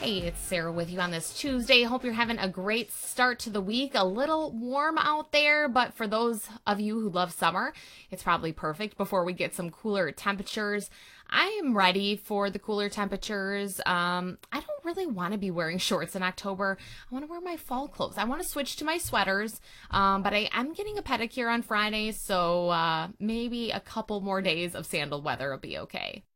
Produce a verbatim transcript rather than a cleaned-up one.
Hey, it's Sarah with you on this Tuesday. Hope you're having a great start to the week. A little warm out there, but for those of you who love summer, it's probably perfect before we get some cooler temperatures. I am ready for the cooler temperatures. Um, I don't really want to be wearing shorts in October. I want to wear my fall clothes. I want to switch to my sweaters, um, but I am getting a pedicure on Friday, so uh, maybe a couple more days of sandal weather will be okay.